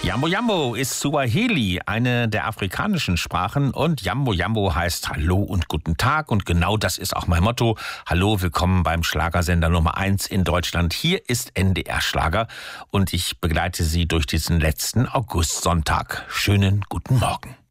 Jambo Jambo ist Swahili, eine der afrikanischen Sprachen, und Jambo Jambo heißt Hallo und guten Tag, und genau das ist auch mein Motto. Hallo, willkommen beim Schlagersender Nummer 1 in Deutschland. Hier ist NDR Schlager und ich begleite Sie durch diesen letzten Augustsonntag. Schönen guten Morgen.